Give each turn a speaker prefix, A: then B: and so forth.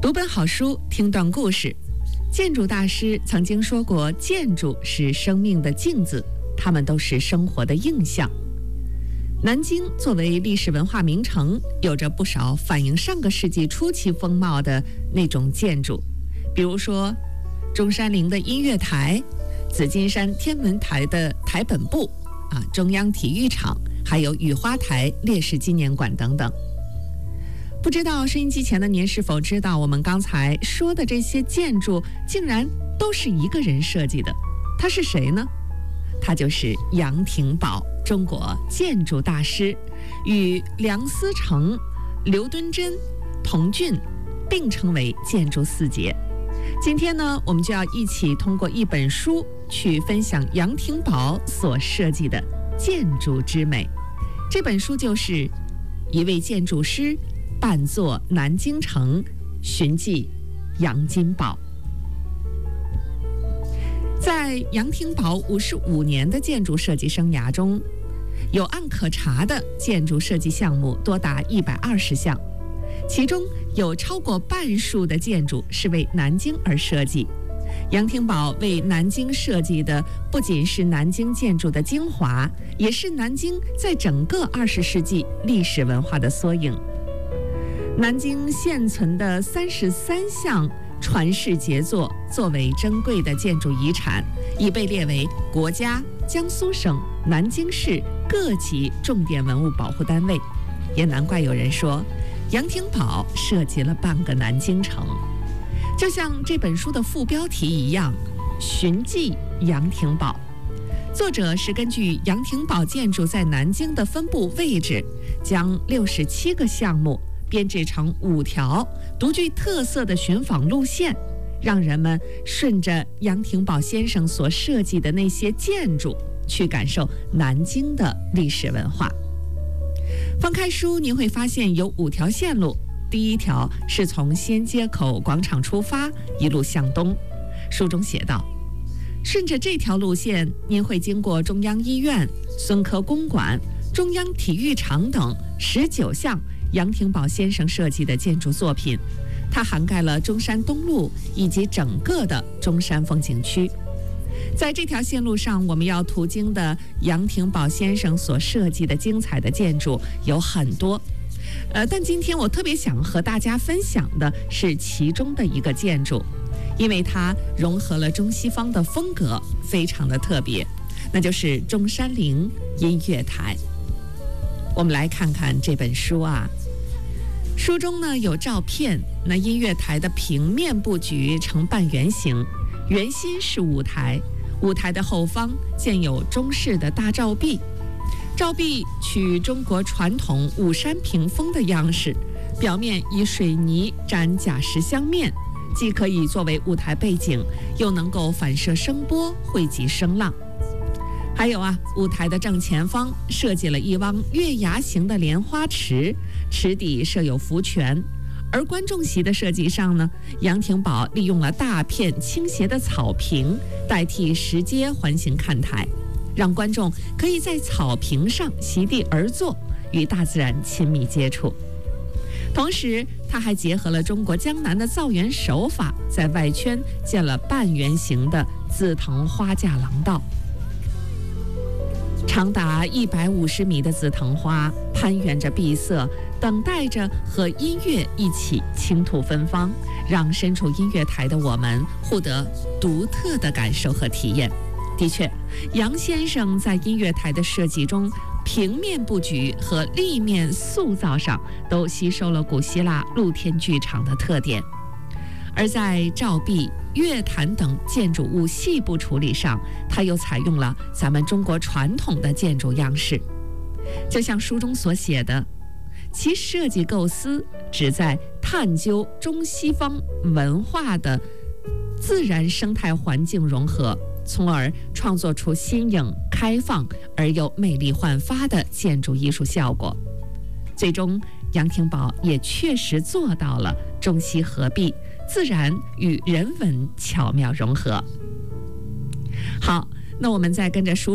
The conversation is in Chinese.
A: 读本好书，听段故事。建筑大师曾经说过，建筑是生命的镜子，它们都是生活的映像。南京作为历史文化名城，有着不少反映上个世纪初期风貌的那种建筑，比如说中山陵的音乐台、紫金山天文台的台本部中央体育场，还有雨花台烈士纪念馆等等。不知道收音机前的您是否知道，我们刚才说的这些建筑竟然都是一个人设计的。他是谁呢？他就是杨廷宝，中国建筑大师，与梁思成、刘敦桢、童俊并称为建筑四杰。今天呢，我们就要一起通过一本书去分享杨廷宝所设计的建筑之美。这本书就是《一位建筑师扮作南京城，寻迹杨金宝》。在杨廷宝55年的建筑设计生涯中，有案可查的建筑设计项目多达120项，其中有超过半数的建筑是为南京而设计。杨廷宝为南京设计的不仅是南京建筑的精华，也是南京在整个20世纪历史文化的缩影。南京现存的33项传世杰作作为珍贵的建筑遗产，已被列为国家、江苏省、南京市各级重点文物保护单位。也难怪有人说，杨廷宝设计了半个南京城。就像这本书的副标题一样，寻迹杨廷宝。作者是根据杨廷宝建筑在南京的分布位置，将67个项目编制成5条独具特色的寻访路线，让人们顺着杨廷宝先生所设计的那些建筑去感受南京的历史文化。翻开书，您会发现有5条线路。第一条是从新街口广场出发，一路向东。书中写道，顺着这条路线，您会经过中央医院、孙科公馆、中央体育场等19项杨廷宝先生设计的建筑作品，它涵盖了中山东路以及整个的中山风景区。在这条线路上，我们要途经的杨廷宝先生所设计的精彩的建筑有很多，但今天我特别想和大家分享的是其中的一个建筑，因为它融合了中西方的风格，非常的特别，那就是中山陵音乐台。我们来看看这本书啊，书中呢有照片，那音乐台的平面布局呈半圆形，圆心是舞台，舞台的后方建有中式的大照壁，照壁取中国传统五山屏风的样式，表面以水泥沾假石镶面，既可以作为舞台背景，又能够反射声波，汇集声浪。还有舞台的正前方设计了一汪月牙形的莲花池，池底设有福泉。而观众席的设计上呢，杨廷宝利用了大片倾斜的草坪代替石阶环形看台，让观众可以在草坪上席地而坐，与大自然亲密接触。同时，他还结合了中国江南的造园手法，在外圈建了半圆形的紫藤花架廊道。长达150米的紫藤花攀援着闭塞，等待着和音乐一起倾吐芬芳，让身处音乐台的我们获得独特的感受和体验。的确，杨先生在音乐台的设计中，平面布局和立面塑造上都吸收了古希腊露天剧场的特点，而在照壁、乐坛等建筑物细部处理上，它又采用了咱们中国传统的建筑样式。就像书中所写的，其设计构思旨在探究中西方文化的自然生态环境融合，从而创作出新颖、开放而又魅力焕发的建筑艺术效果。最终，杨廷宝也确实做到了中西合璧，自然与人文巧妙融合。好，那我们再跟着书